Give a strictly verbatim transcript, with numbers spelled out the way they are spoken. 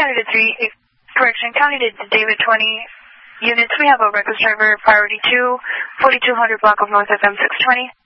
County to three, correction, County to David twenty units. We have a reckless driver, priority two, forty-two hundred block of North F M six twenty.